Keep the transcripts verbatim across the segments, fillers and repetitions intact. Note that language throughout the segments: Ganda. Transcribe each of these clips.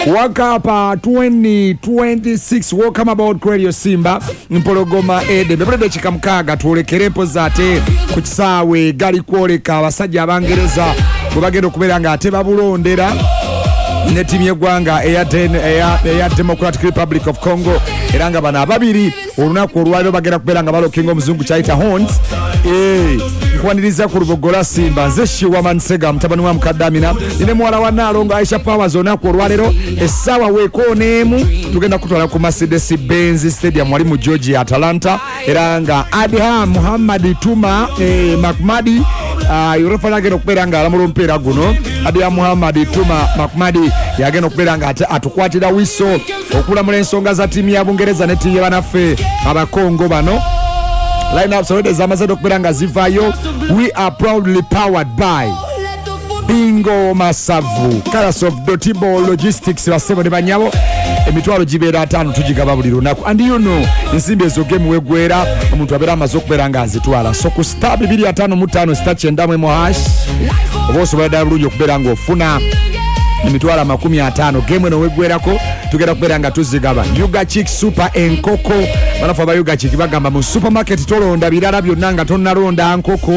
World Cup twenty twenty-six welcome about Radio Simba mpologoma ede bebede chikamukaga tuolekerepo zate ku kisaawe gali kwoleka abasajja abangereza kubagenda okuberanga ate babulondera ne timu y'eggwanga eya eya Democratic Republic of Congo eranga bana babiri olunaku olwaliro bagenda kuberanga balokinga omuzungu kyayita Horns eh nkwaniriza ku lubogola Simba nze Shiwa Mansega mutabani wa Mukadamina ine mwala wa Nalongo Aisha Powers olunaku olwaliro essawa weekoneemu tugenda kutwala ku Mercedes Benz Stadium wali mu Georgia Atlanta eranga Adham Muhammad Tuma eh, Makmadi uh, Europa nagenda okuberanga alamula omupiira guno Adham Muhammad Tuma Makmadi yagenda okuberanga ate atukwatira wiso okulamula ensonga za timu ya Bungereza ne timu y'abanaffe abakongo bano. Lineups already zamaze okuberanga zivayo. We are proudly powered by Bingo Masavu, Karas of Dotibo Logistics basebo ne banyabo emitwalo gibeera ataano tugigaba buli lunaku and you know ensimbi ezo game wegwera omuntu abera amaze okuberanga azitwala so ku star bibiri ataano mu ttaano star kyenda mu hash oboso bada bulungi okuberanga ofuna emitwalo makumi ataano game eno wegwerako tugenda kuberanga tuzigaba Yuga Chick Super Enkoko banafa ba Yuga Chick bagamba mu supermarket tolonda birala byonna nga tonnalonda nkoko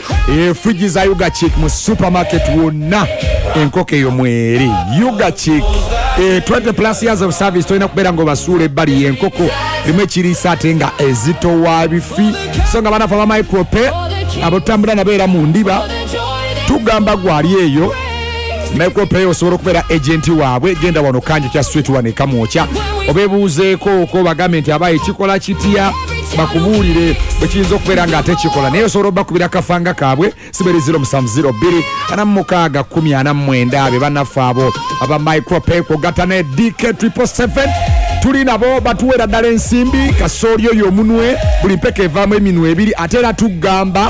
e fridge za Yuga Chick mu supermarket wonna enkoko eyo mweri Yuga Chick e twenty plus years of service toina kuberanga basule bali enkoko limwe kirisa atenga ezito wa bifi songa banafa ba micrope abotambula nabeera mu ndiba tugamba gwali eyo Micropay osobola okubeera agenti waabwe genda wano kanjo kya street one kamocha obebuuzeeko oko bagambe nti abaye kikola kitya bakubuulire bekiyinza okubeera nga ate kikola naye osobola bakubira kafanga kaabwe siberi zero seven zero two ana mukaaga kumi ana mwenda abe bannaffe abo aba Micropay kogata ne D K seven seven tuli nabo batuwera ddala ensimbi kasooli oyo omunwe buli mpeka evaamu eminwe ebiri ate era tugamba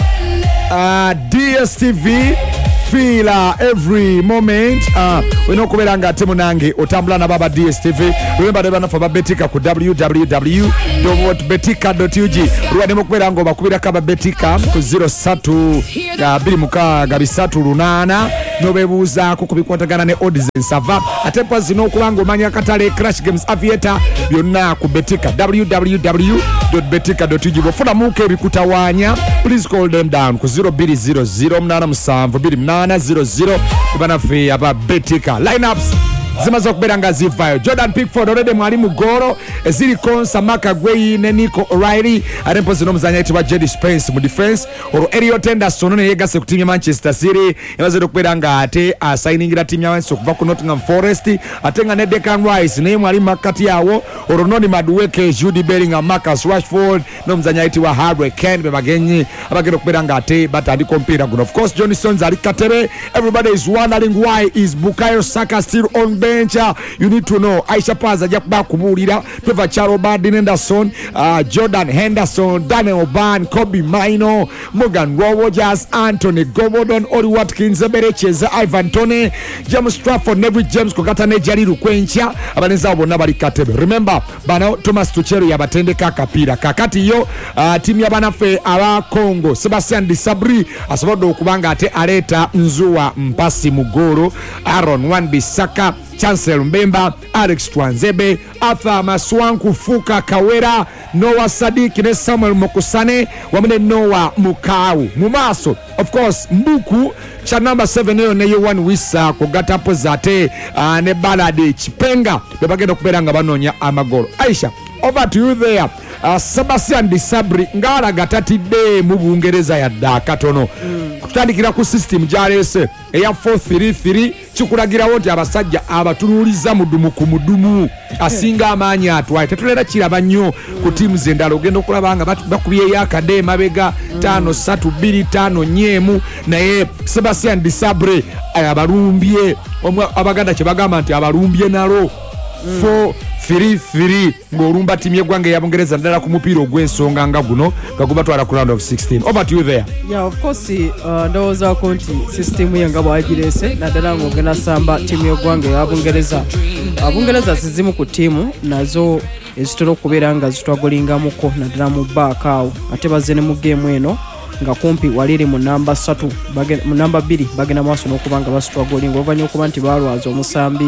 uh, D S T V feel uh, every moment uh, we no kuberanga ate munange otambula na baba D S T V remember de bana for betika ku w w w dot betika dot u g ruwa demo kuberanga bakubira kaba betika ku zero three two mukaga bisatu lunana no bebuza ku kubikwatagana ne odds sava ate pa zino kulanga omanya katale Crash Games Aviator byonna ku betika w w w dot betika dot u g bofuna muke bikutawanya please call them down ku zero two zero zero nine seven two nine zero zero ibana fe aba betika lineups zimaze okuberanga zivayo Jordan Pickford already mwali mu goro eziri konsa Maka Gweyi ne Nico O'Reilly arempo zino muzanya iti wa Jedi Spence mu defense oro Elliot Anderson ne yegase ku timu ya Manchester City yabaze okuberanga ate assigningira timu ya West okuva ku Nottingham Forest atenga ne Declan Rice ne mwali makati yawo oro Noni Madueke Jude Bellingham Marcus Rashford no muzanya iti wa Harry Kane bebagenyi abagenda okuberanga ate batandika omupiira guno of course Johnny Stones ali katebe everybody is wondering why is Bukayo Saka still on bench. You need to know Aisha Paza jakuba kubulira Trevor Charo Badin Henderson uh, Jordan Henderson Daniel Ban Kobe Maino Morgan Rogers Anthony Gordon Ori Watkins Berecheza Ivan Toney James Trafford Neville James kokata ne jali lukwencha abaneza bonna bali katebe remember bana Thomas Tuchel yabatendeka kapira kakati yo uh, timu ya banafe aba Congo Sebastian Disabri asobodo okubanga ate aleta nzuwa mpasi mugoro Aaron Wan-Bissaka Chancellor Mbemba, Alex Twanzebe, Arthur Maswanku Fuka Kawera, Noah Sadik ne Samuel Mokusane, wamene Noah Mukau. Mumaso, of course, Mbuku, cha number seven eyo ne one wisa kugata pozate uh, ne Balade Chipenga, bebagenda kuberanga banonya amagoro. Aisha, over to you there. Uh, Sebastian Disabri ngala gatatide mu Bungereza ya dakatono mm. Kutandikira ku system jalese eya four three three chikulagira wote abasajja abatunuliza mudumu ku mudumu asinga amaanyi atwaye tetulera kiraba nnyo ku timu zendalo ogenda okulabanga bakubye yakade mabega tano satu biri tano nyemu naye Sebastian Disabri abalumbye abaganda kibagamba nti abalumbye nalo four three three ngorumba timu y'eggwanga ya Bungereza ndala ku mupiira ogw'ensonga nga guno gakuba twala ku round of sixteen over to you there. Yeah, of course uh, ndowooza ko nti system yenga bwagirese naddala ng'ogenda samba timu y'eggwanga ya Bungereza Bungereza zizimu ku timu nazo ezitera okubeera nga zitwagolingamuko naddala mu back awo ate bazze ne mu game eno nga kumpi waliri mu namba three mu namba two bagenda maaso n'okubanga basitwagolinga oluvannyuma okuba nti balwaza omusambi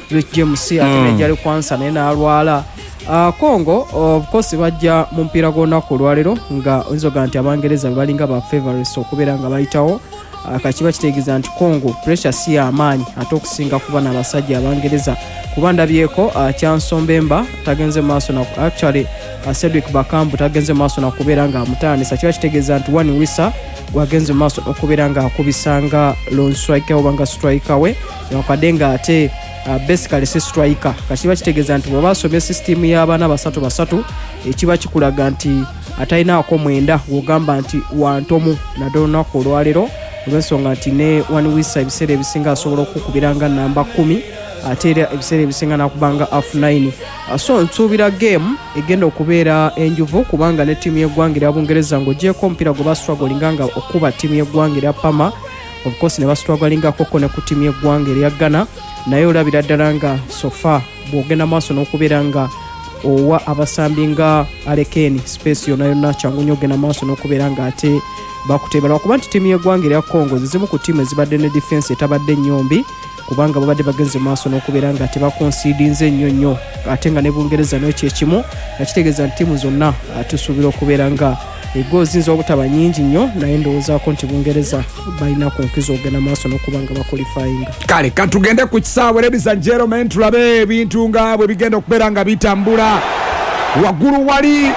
Rich James ate mm. nejali kwansa naye n'alwala. Uh, Congo of course bajja mu mpira gw'olunaku olwaleero nga oyinza nti Abangereza balinga ba favorites okubeera nga bayitawo. Uh, kakiba kitegeeza nti Congo pressure si y'amaanyi ate okusinga kuba n'abasajja Abangereza kuba ndabyeko uh, Kyansomba tagenze maaso na actually uh, Cedric Bakambu tagenze maaso na kubeera nga amutandisa. Kiba kitegeeza nti Wani Wissa gwagenze maaso okubeera nga akubisanga lone striker oba nga striker we yakadde nga ate Uh, basically si striker. Kakiba kitegeeza nti bw'oba asomye system y'abaana basatu basatu ekiba kikulaga nti atayinaako mwenda wogamba nti wantomu naddala olunaku olwaleero olw'ensonga nti ne Wani Wissa ebiseera ebisinga asobola okukubiranga namba kumi ate era ebiseera ebisinga nakubanga half nine. Uh, so nsuubira game egenda okubeera enjuvu kubanga ne ttiimu y'eggwanga erya Bungereza ng'ogyeko omupiira gwe bastruglinga nga okuba ttiimu y'eggwanga erya Pama of course ne bastrugglingako ko ne ku ttiimu y'eggwanga erya Ghana naye olabira ddala nga sofa bw'ogenda maaso n'okubeera nga owa abasambi nga Alekeni space yonna yonna kyangu nnyo ogenda maaso n'okubeera nga ate bakutebera lwakuba nti ttiimu y'eggwanga erya Congo zizimu ku ttiimu ezibadde ne defense etabadde nnyombi kubanga babadde bagenze maaso n'okubeera nga tebakonsidinze nnyo nnyo ate nga ne Bungereza nayo kyekimu nga kitegeeza nti ttiimu zonna tusuubira okubeera nga ego zinza obutaba nyingi nnyo naye ndowoozaako nti Bungereza balina ku nkizo ogenda maaso n'okuba nga baqualifyinga. Kale katugende ku kisaawe ladies and gentlemen tulabe ebintu nga bwe bigenda okubeera nga bitambula waggulu wali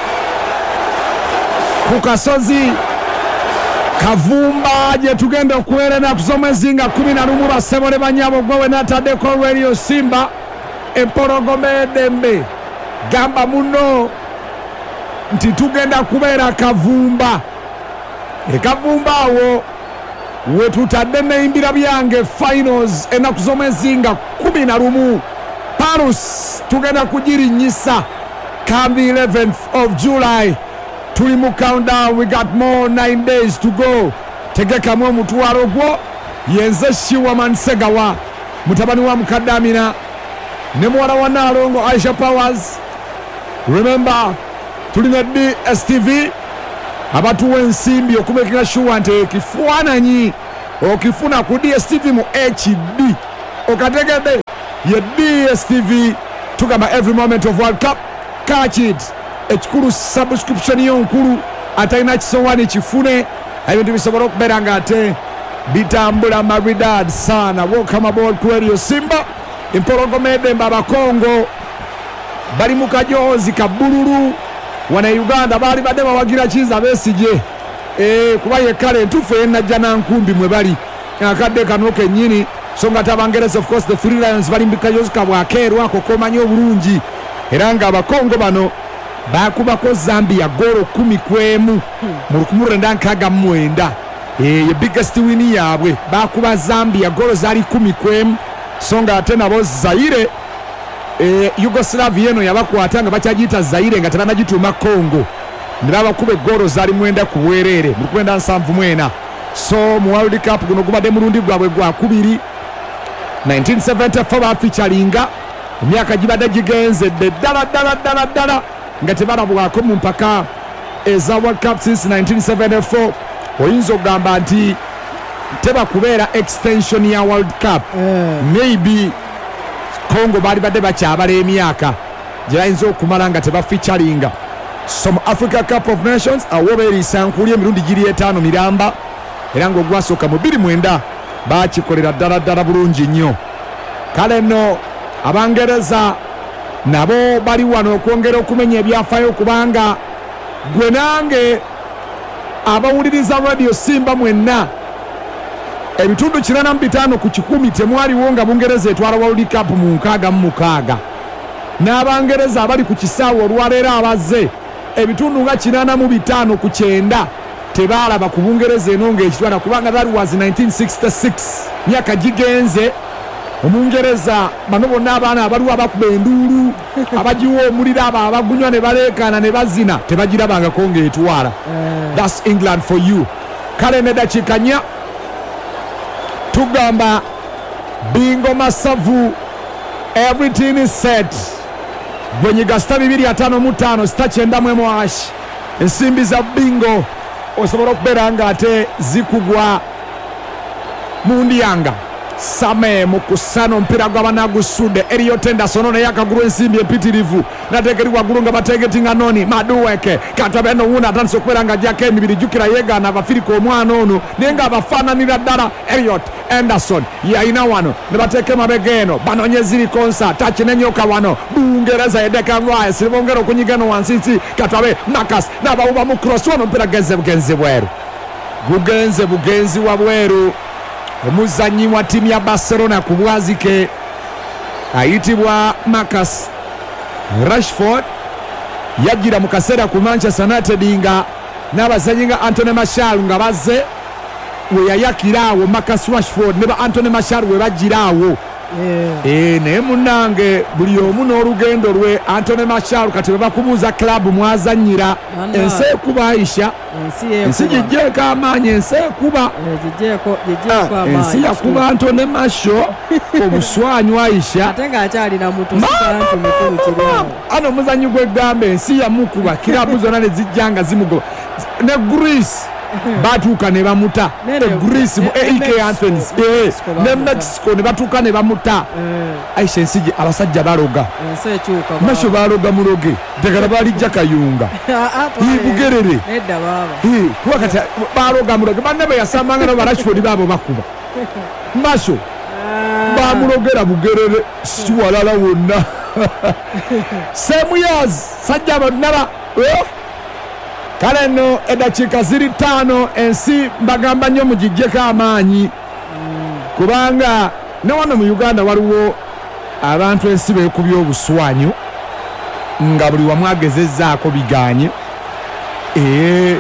ku kasozi Kavumba gye tugenda okuweerera kusomezi nga kumi na lumu bassebo ne banyabo gwe wenaataddeko Radio Simba empologoma edembe gamba muno nti tugenda kubeera Kavumba e Kavumba awo wetutadde neyimbira byange finals ennaku z'omwezi nga kumi na lumu Paris tugenda kugirinyisa come eleventh of July tuli mu countdown we got more nine days to go tegekamu omutwalo gwo yenze Shiwa Mansegawa mutabani wa Mukadamina ne muwala wa Nalongo Aisha Powers. Remember tulina D S T V abatuwa ensimbi okubekinga sure nti ekifaananyi okifuna ku D S T V mu H D okategedde ye D S T V tugamba every moment of World Cup catch it ekikulu subscription yonkulu atalina kisowani kifune ebintu bisobola okubeera nga ate bitambula maridad sana. Welcome aboard Radio Simba empologoma edembe abakongo bali mu kajoozi ka bbululu wana Uganda bali badde bawagira Kiza Besigye eh kuba ye kale ntufu enajja nankumbi mwe bali akadde kano kennyini so nga Abangereza of course the Three Lions bali mbikayozi kabwakeerwa ako komanyo obulungi era nga abakongo bano bakubako Zambia goro kumi kwemu mu lukumi lwenda nkaaga mu mwenda eh ye biggest win yaabwe bakuba Zambia goro zali kumi kwemu so nga ate nabo Zaire eh Yugoslavia eno yabakwata nga bakyagiyita Zaire nga tebanagituuma Congo ndaba kube goro zali mwenda kuweerere mu kwenda nsanvu mwena. So mu World Cup guno gubadde mulundi gwabwe gwa kubiri nineteen seventy-four bafichalinga emyaka gibadde gigenze ddala ddala ddala ddala nga tebalabwako mu mpaka eza World Cup since nineteen seventy-four. Oyinza okugamba nti teba kubeera extension ya World Cup yeah. Maybe Congo bali badde bakyabala emyaka gyayinza okumala nga tebafichalinga. Some Africa Cup of Nations awoberi sankulye emirundi giri etaano miramba era ng'ogwasooka mu bbiri mwenda bakikolera ddala ddala bulungi nnyo. Kale nno Abangereza nabo bali wano okwongera okumenya ebyafaayo kubanga gwe nange abawuliriza Radio Simba mwenna ebitundu kirana mu bitaano ku kikumi temwaliwo nga Bungereza etwala World Cup mu nkaaga mu mukaaga n'Abangereza abali ku kisaawe olwaleero abazze ebitundu nga kirana mu bitaano ku kyenda tebaalaba ku Bungereza eno ng'ekitwala kubanga that was nineteen sixty-six. Myaka gigenze Omungereza bano bonna abaana abaliwo abakuba enduulu abagiwa omuliro abo abagunywa ne baleekaana ne bazina tebagirabangako ng'etwala. That's England for you. Kale ne dakiika nnya tugamba Bingo Masavu everything is set. Bwenyiga sita bibiri ataano mu ttaano sita kyenda mu emu hash ensimbi za Bingo osobola okubeera nga ate zikugwa mu Ndianga Same mu kusana omupiira gw'abanagusudde Elliot Henderson ono yakagulu ensimbi empitirivu nateekeri waggulu nga bategetinga noni Madueke Katwabe eno wuuna atandise okubeera nga ajjako emibiri jjukira yeegaana abafirika omwana ono naye nga abafaananira ddala Elliot Henderson yalina wano ne bateeka emabega eno banoonye ziri konsa tachi nenyoka wano Bungereza Declan Rice ne bongera okunyiga eno wansi Katwabe Marcus n'abawuba mu cross wano omupiira genze bugenzi bweru bugenze bugenzi wa bweru omuzannyi wa ttiimu ya Barcelona ku bwazike ayitibwa Marcus Rashford yajjira mu kaseera ku Manchester United nga n'abazannyi nga Anthony Martial nga bazze we yayakiraawo Marcus Rashford ne ba Anthony Martial we bajjiraawo eh naye munnange buli omu n'olugendo lwe Anthony Martial kati bwe bakubuuza club mwazannyira ensi ekuba Aisha ensi gijjeeko amaanyi ensi ekuba ensi yakuba Anthony Martial obuswanyu Aisha ate ng'akyalina mutusikantu mukulu kiryawo ano omuzannyi gw'egamba ensi yamukuba kirabu zonna ne zijja nga zimugoba ne Greece batuuka ne bamuta Greece mu A E K Athens ne Mexico ne batuuka ne bamuta Aisha ensigi abasajja baloga Martial baloga muloge tegala balijja kayunga bugerere kuba kati baloga muloge banne be yasambanga no Rashford baabo bakuba Martial bamulogera bugerere si walala wonna semuyaz sajja bannaba kale nno eddakiika ziri ttaano ensi mbagamba nnyo mugijjeko amaanyi kubanga ne wano mu Uganda waliwo abantu ensi beekubya obuswanyu nga buli wamu agezezzaako biganye ee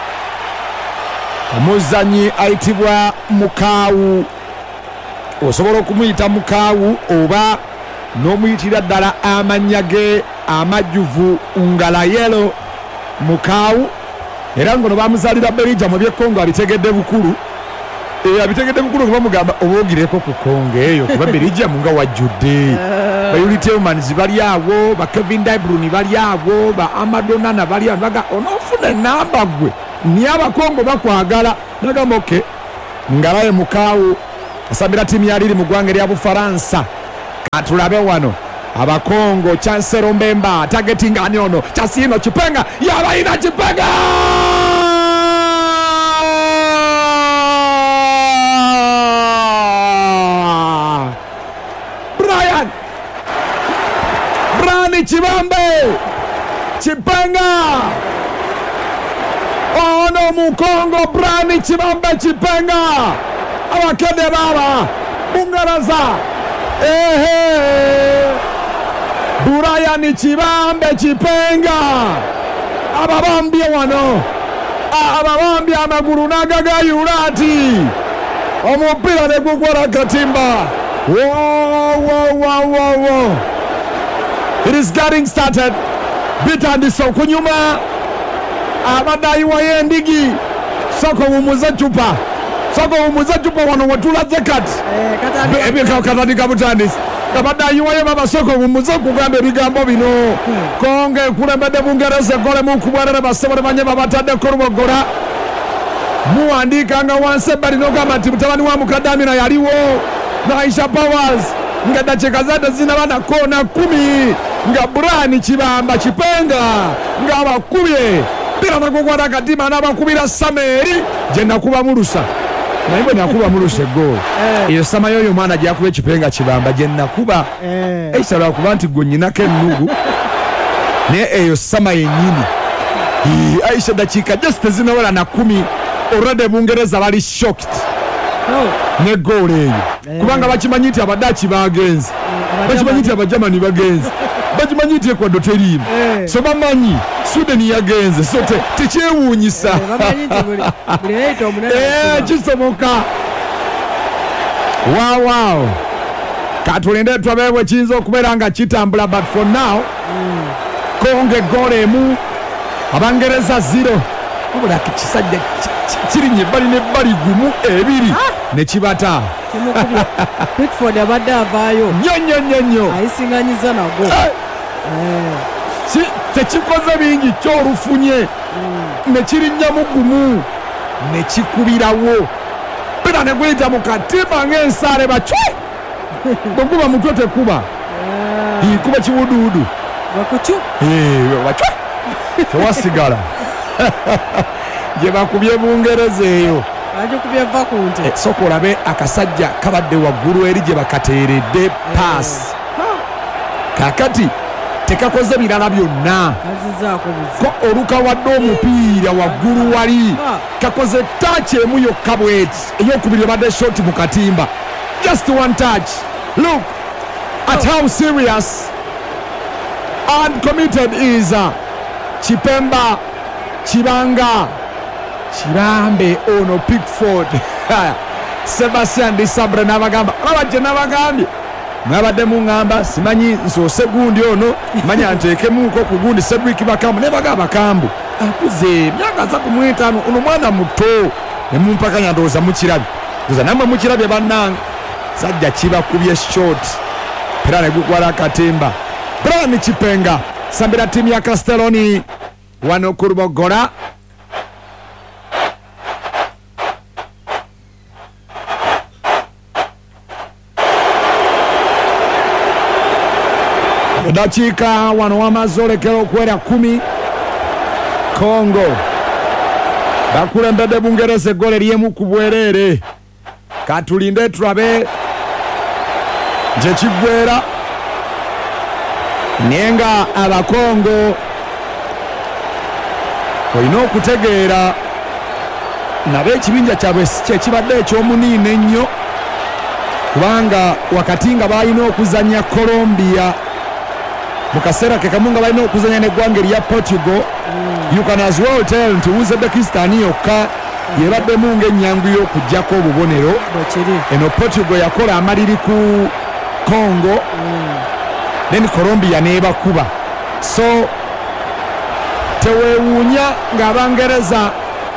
omuzannyi ayitibwa Mukaawu osobola okumuyita Mukaawu oba n'omuyitira ddala amannya ge amajjuvu Ngalayelo Mukaawu era ngono bamuzaalira Belgium mu by'ekkongo abitegedde bukulu e abitegedde bukulu kuba mugamba oboogireko ku Kongo eyo kuba Belgium nga wajjudde ba Yuri Tillmans bali awo ba Kevin De Bruyne bali awo ba Amadonana bali awo baga onofuna namba gwe ni abakongo bakwagala nagamba okay Ngalaye Mukaawu asabira timu yali iri mu ggwanga erya Bufaransa katulabe wano abakongo Chancelo Mbemba targeting ani ono Chasino Chipenga yabaina Chipenga Brian Brani Chibambe Chipenga ono Mukongo Brani Chibambe Chipenga abakede baba Bungereza ehe Brian Chibambe Chipenga ababambye wano ababambye amagulu n'agagayulati omupiira ne gukola katimba wo wo wo wo wo it is getting started bitandise okunyuma abadayiwa y'endigi soko wumuze cupa soko wumuze cupa wano wetulaze kati katandika butandisi abadayiwayo babasoko wumuze okugamba ebigambo bino Kongo ekulembedde Bungereza egole mu kubwerere basebole banye babataddeko lubogola muwandiikanga wansi ebbali n'ogamba nti mutabani wa Mukadamina yaliwo Aisha Powers nga eddakiika zadde zinaba na koona kumi nga Brian Chibamba Chipenga nga abakubye mpira nagukwata katima n'abakubira Sameeri gye nakuba mulusa naye bwe nakuba mulusa eggoolo eyo Samayo oyo omwana gyakuba Chipenga Chibamba gye nakuba Aisha lwakuba nti gwe nnyinako ennugu naye eyo Sama yennyini Aisha eddakiika just tezinawera na kumi already Bungereza bali shocked ne goal eyo kubanga bakimanyi nti Abadachi bagenze bakimanyi nti Abajamani bagenze bakimanyi nti Ecuador teriimu so bamanyi Sweden yagenze so tekyewuunyisa kisoboka wow wow katulinde twabeebwe kiyinza okubeera nga kitambula but for now Kongo goal emu Abangereza zero obula kisajja kirinye ebbali n'ebbali gumu ebiri ne kibata Pickford abadde avaayo nnyo nnyo nnyo ayisinganyiza nago tekikoze bingi kyolufunye ne kirinnyamu gumu ne kikubirawo pera ne gwita mu katimba ng'ensaale bacwe bweguba mutwe tekuba kuba kiwuduwudu bakucu bacwe tewasigala gye bakubye bungereza eyo aje kubyeva ku nte soka olabe akasajja kabadde waggulu eri gye bakateeredde paasi kakati tekakoze birala byonna ko oluka wadde omupiira waggulu wali kakoze tachi emu yokka bweti eyokubiri badde shoti mu katimba just one touch. Look at how serious and committed is uh, Chipemba Chibanga Chirambe ono Pickford Sebastian Desabre n'abagamba abajje n'abagambye mwabadde muŋŋamba simanyi nsoose gundi ono manya nteekemuuko ku gundi Cedric Bakambu ne bagamba Bakambu akuze myaka za ku mwetaano ono mwana muto ne mumpakanya ndowooza mukirabye ndowooza nammwe mukirabye bannange sajja kibakubye short era ne gukwala akatimba. Brian Chipenga sambira timu ya Castelloni wano ku Lubogora. Dakiika wano wamaze olekera okuwera kumi. Congo bakulembedde Bungereza eggole ly'emu ku bwereere. Katulinde tulabe gye kiggweera naye nga Abakongo olina okutegeera nabo ekibinja kyabwe kyekibadde ekyomuniino ennyo kubanga wakati nga balina okuzanya Colombia mu kaseera ke kamu nga balina okuzanya n'eggwanga erya Portugal. You can as well tell nti Uzbekistan yokka yebaddemu ng'ennyangu y'okuggyako obubonero. Eno Portugal yakola amaliri ku Congo then Colombia nebakuba. So tewewuunya ng'Abangereza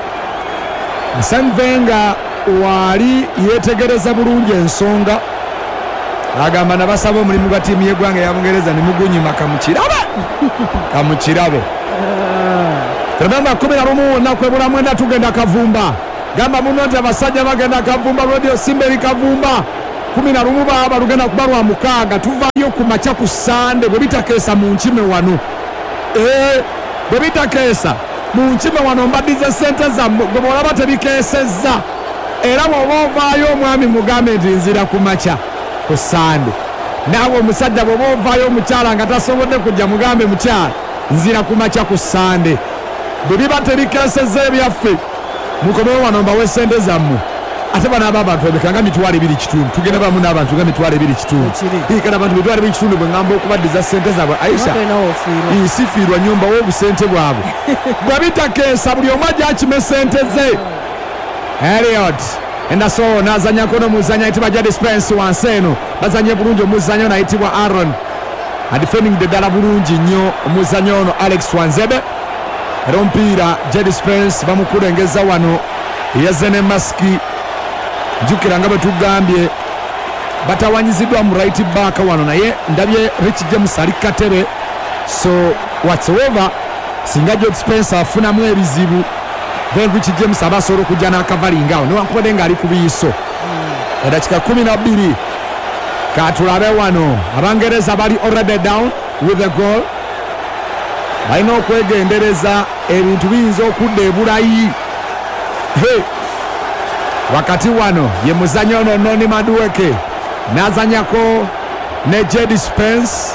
Arsene Wenger wali yeetegereza bulungi ensonga agamba nabasaba omulimu gwa ttiimu y'eggwanga ya Bungereza ne mugunyima kamukirabe kamukirabe. Remember kumi na lumu wonna kwebula mwenda tugenda Kavumba gamba muno nti abasajja bagenda Kavumba radio Simberi Kavumba kumi na lumu baba lugenda kuba lwa mukaaga tuvaayo ku makya ku Sande bwe bitakeesa mu nkime wano ee bwe bitakeesa mu nkime wano mbaddize ssente zammwe gwe bwolaba tebikeesezza era bw'oba ovaayo omwami mugambe nti nzira ku makya ku Sande naawe omusajja bw'oba ovaayo omukyala nga tasobodde kujja mugambe mukyala nzira ku makya ku Sande bwe biba terikeesezza ebyaffe mukomewo wano mbawe ssente zammwe ate bano aba abantu babekanga mitwalo ebiri kitundu tugenda bamu n'abantu nga mitwalo ebiri kitundu kana abantu mitwalo ebiri kitundu bwe ngamba okubaddiza ssente zaabwe Aisha sifiirwa nyumba w'obusente bwabwe bwe bitakeesa buli omu ajja akime ssente ze. Elliot endaso n'azanyako n'omuzanyo ayitibwa Jadis Spence wansi eno bazanye bulungi omuzanyo n'ayitibwa Aaron adifendingidde ddala bulungi nnyo omuzanyo ono Alex Wanzebe era omupiira Jadis Spence bamukulengeza wano yazze ne masiki njukira nga bwe tugambye batawanyiziddwa mu right back wano naye ndabye Rich James ali katebe so whatsoever singa Jadis Spence afunamu ebizibu then Rich James abasobola okujja n'akavalingawo newankubadde ng'ali ku biyiso. Edakika kumi na bbiri katulabe wano Abangereza bali already down with a goal balina okwegendereza ebintu biyinza okudda ebulayi. Hey. Wakati wano ye muzanyo ono Noni Madueke n'azanyako ne Jadis Spence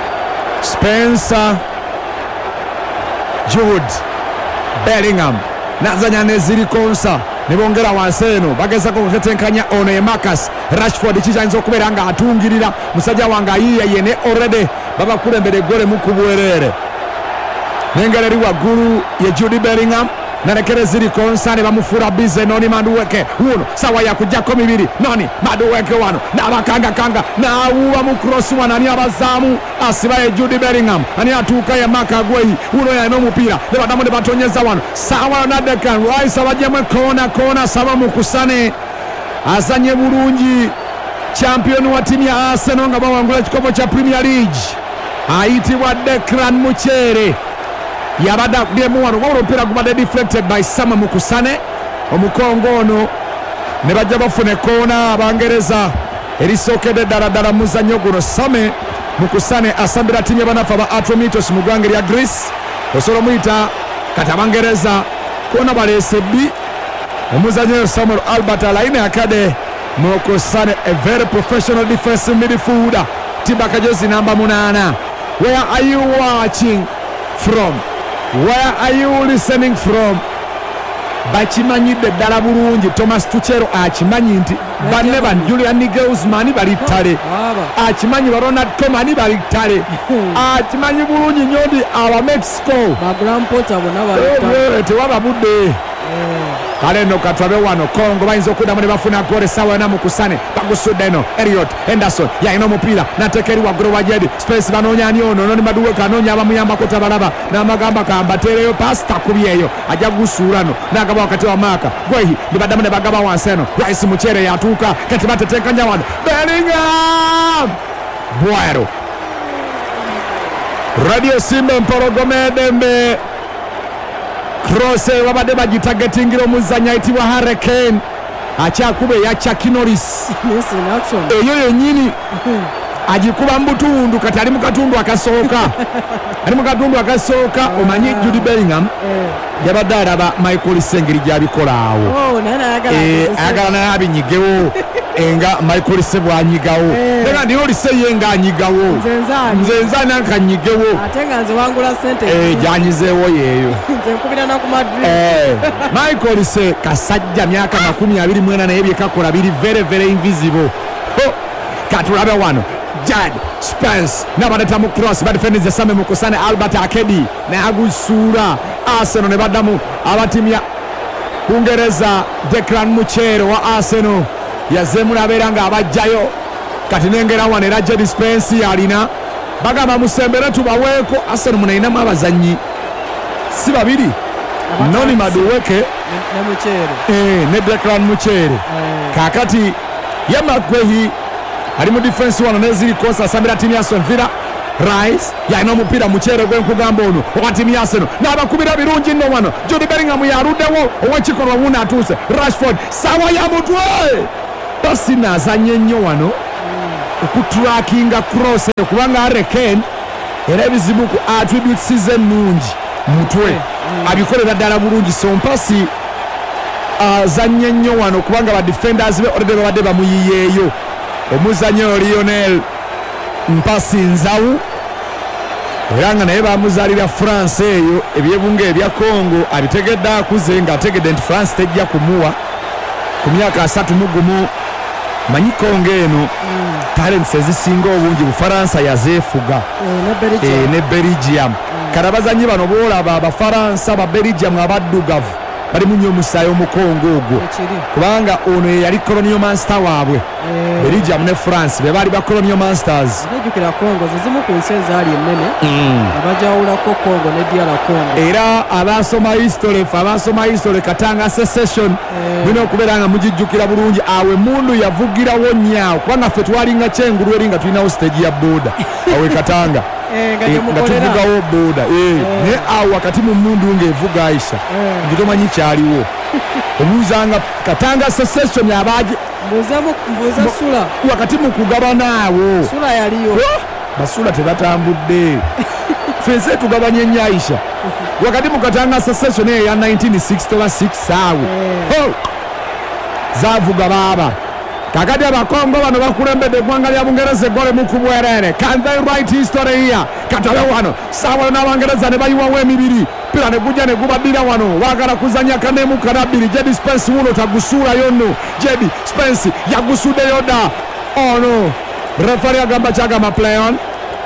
Spencer Jude Bellingham n'azanya ne Zirikonsa ne bongera wansi eno bagezako okutetenkanya ono ye Marcus Rashford kikyanyiza okubeera nga atungirira musajja wange ayiiya ye ne already babakulembera eggole mu ku bwereere n'engeri eri waggulu ye Jude Bellingham nalekere Zirikonsa ne bamufuula bize Noni Madueke wuno sawa yakujjako mibiri Noni Madueke wano n'abakangakanga n'awuuba mu cross wano ani abazaamu asiba ye Jude Bellingham ani atuuka ye Mark Agweyi wuno yalina omupiira ne badamu ne batonyeza wano sawa Nadekan Rice abajjemu kona kona saba mu kusane azanye bulungi champion wa timu ya Arsenal nga bawangula ekikopo kya Premier League ayitibwa Declan Mukyere yabadde akubyemu wano wabula omupiira gubadde deflected by Sama Mukusane omukongo ono ne bajja bafuna ekkoona Abangereza erisookedde ddala ddala mu muzannyo guno. Same Mukusane asambira ttiimu y'abanafu aba Atromitos mu ggwanga erya Greece. Osobola omuyita kati Abangereza koona baleese bbi omuzannyo Samuel Albert Alaine Akade Mukusane, a very professional defensive midfielder. Tibaka Jozi number munana. Where are you watching from? Where are you listening from? Bakimanyidde ddala bulungi Thomas Tuchel akimanyi nti banne ban Julian Nagelsmann bali ttale, akimanyi ba Ronald Koeman bali ttale, akimanyi bulungi nnyo ndi aba Mexico tewaba budde. Kale nno katwabe wano Kongo bayinza okuddamu ne bafuna gole ssaawa yona Mukusane bagusudde eno Elliot Henderson yalina omupiira n'ateeka eri waggulu wa Jedi Spence banoonya ani ono noni Maduweke anoonya abamuyambako tabalaba n'amagamba kambateereyo paasi takubye eyo ajja gusuula no n'agaba wakati wa Maaka Gwehi ne baddamu ne bagaba wansi eno Rice Mukyere yatuuka kati bateteekanya wano Bellingham bwero Radio Simba Empologoma Edembe Cross wabadde bagitagetingira omuzannyo ayitibwa Hurricane akyakuba eya Chuck Norris eyo yennyini agikuba mu butundu kati ali mu katundu akasooka ali mu katundu akasooka omanyi Jude Bellingham yabadde alaba Michael Sengeri gy'abikola awo ayagala naye abinyigewo enga Michael Se bwanyigawo era ndi olise ye nga anyigawo nze nza nankanyigewo ate nga nze wangula ssente gyanyizeewo yeeyo nze nkubira na ku Madrid. Michael Se kasajja myaka makumi abiri mu ena naye byekakola biri very very invisible. Katulabe wano Jad Spence n'abadeta mu cross badefenders ya Same Mukusane Albert Akedi ne agusuula Arsenal ne baddamu abatimu ya Bungereza Declan Mukyere wa Arsenal yazemu nabeera nga abajjayo kati nengera wano era Jed Spence yalina bagamba musembere tubaweeko Arsenal munayinamu abazannyi si babiri Noni Maduweke ne Mukyere eh ne Declan Mukyere kakati Yama Gwehi ali mu defense wano neziri kosa asambira timu ya Aston Villa Rice yalina omupiira Mukyere gwenkugamba ono owa timu ya Arsenal n'abakubira birungi nno wano Jude Bellingham yaruddewo ow'ekikolwa wuno atuuse Rashford sawa ya mutwe Basina azanye nnyo wano okutrackinga cross kubanga Hurricane era ebizibu ku attributes ennungi mutwe abikolera ddala bulungi so mpasi azanye nnyo wano kubanga ba defenders be already babadde bamuyiyeeyo omuzannyo Lionel mpasi nzawu era nga naye bamuzaalira France eyo ebyebunga ebya Congo abitegedde akuze nga ategedde nti France tejja kumuwa ku myaka asatu mu gumu manyi Congo eno talents ezisinga obungi Bufaransa yazeefuga ne Belgium kale abazannyi bano boolaba Abafaransa ba Belgium abaddugavu balimu nnyo omusaayi omukongo ogwo kubanga ono ye yali colonial master waabwe Belgium ne France be baali ba colonial masters nejjukira Congo zizimu ku nsi ezaali ennene abajawulako Congo ne D R Congo era abasoma history fe abasoma history Katanga secession bino okubeera nga mugijjukira bulungi awe mundu yavugirawo nnyawo kubanga ffe twalinga kyengulu eri nga tulinawo stage ya boda awe Katanga nga tuvugawo boda naye awo wakati mu mundu ng'evuga Aisha nti tomanyi kyaliwo obuuzanga Katanga secession abaje mbuuza sula wakati mu kugabanaawo sula yaliyo basula tebatambudde fense tugabanye nnyo Aisha wakati mu Katanga secession eyo ya nineteen sixty oba six awo zaavuga baaba kakati abakongo bano bakulembedde eggwanga lya Bungereza eggole mu kubwerere. Can they write history here? Katabe wano saawa n'Abangereza ne bayiwawo emibiri pira ne gujja ne gubaddira wano baagala kuzanya kanemu kanabbiri Jedi Spence wuno tagusuulayo nno Jedi Spence yagusuddeyo dda ono refari agamba kyagamba play on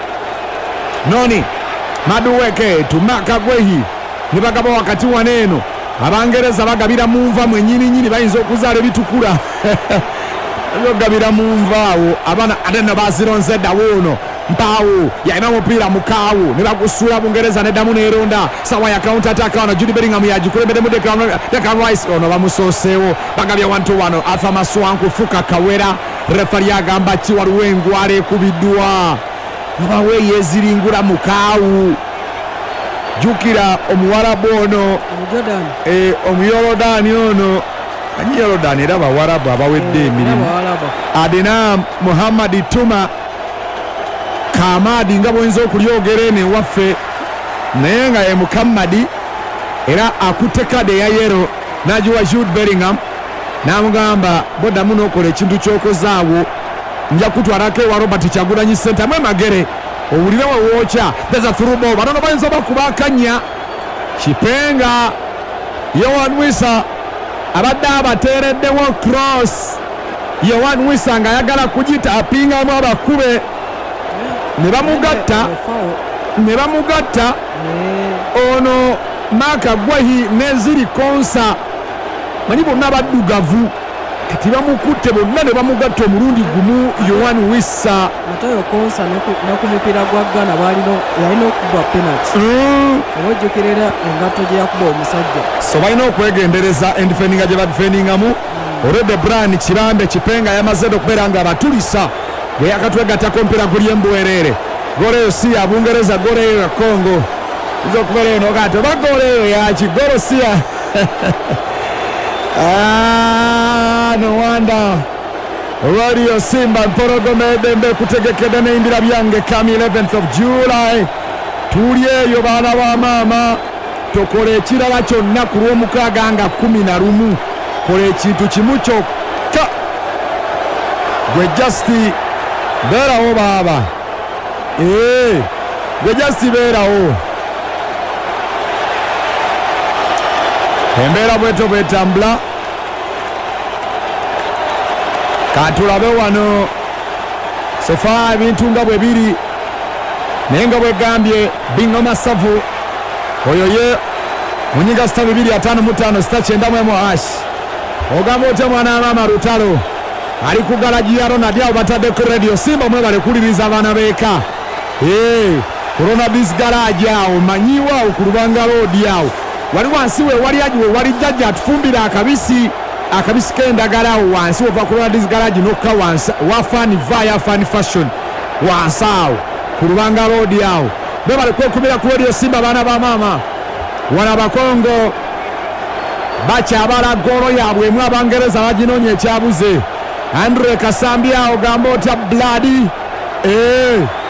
Noni Maduweke tumaka Gwehi ne bagaba wakati waneeno Abangereza bagabira mu nva mwennyini nnyini bayinza okuzaala ebitukula gabira mu nvaawo abaana ate ne bazironze ddawo ono mpaawo yalina omupiira mukaawo ne bagusuula Bungereza neddamu neeronda sawa ya counter attack wano Jude Bellingham yagikulembedemu Declan Rice ono bamusooseewo bagabya wantu wano Arthur Maswanku Fuka Kawera refari agamba ki waliwo engwala ekubiddwa abawe yeziringula mukaawu jukira omuwarabu ono omuyorodaani ono anyi Yordan era bawarabu abawedde emirimu Adena Muhammad Tuma Kamadi nga bwenzo okulyogera ene waffe naye nga ye Muhammadi era akutte kade ya yero najiwa Jude Bellingham namugamba boda muno okola ekintu ky'okozaawo nja kutwalako ewa Robert Kyagulanyi Center mwe magere owulire wewoocha there's a through ball banono bayinza bakubakanya Kipenga Yohan Wissa abadde abateereddewo cross Yohan Wissa nga ayagala kugita apingamu abakube ne bamugatta ne bamugatta ono Maka Gwahi neziri konsa manyi bonna baddugavu kati bamukutte bonna ne bamugatta omulundi gumu Yohan Wissa atayo konsa nokumupira gwa Ghana balino yalina okuba penalty obojjokerera engato gye yakuba omusajja so balina okwegendereza endifendinga gye badifendingamu olwedde Brian Kirambe Kipenga yamaze okubeera nga abatulisa bwe yakatwegattako mpira guli embwerere goleyo si ya Bungereza goleyo ya Congo izo okubeera eno kati oba goleyo yaki golo si ya Ah, no wonder Radio Simba Mpologoma Edembe kutegekedde n'embira byange kami eleventh of July tuli eyo baana ba maama tokola ekirala kyonna ku lw'omukaaga nga kumi na lumu kola ekintu kimu kyokka gwe Justi beerawo baaba ee gwe Justi beerawo embeera bweto bwetambula katulabe wano sofa ebintu nga bwe biri naye nga bwegambye Bingo Masavu oyo ye munyiga sita bibiri ataano mu ttaano sita kyenda mu emu hash ogamba otya mwana maama Lutalo ali ku galaji ya Ronald awo bataddeko Radio Simba mwebale kuliriza abaana beeka ee ku Ronald's garage awo manyiwa awo ku Lubanga Road awo wali wansi we wali ajiwe wali jajja atufumbira akabisi akabisi kendagala awo wansi ova ku Ronald's garage nokka wansi wafani vaya fani fashion wansi awo ku Lubanga Road awo bebale kwekubira ku Radio Simba baana ba maama wana Bakongo bakyabala golo yaabwe emu Abangereza baginoonya ekyabuze Andre Kasambya ogamba otya Bloody eh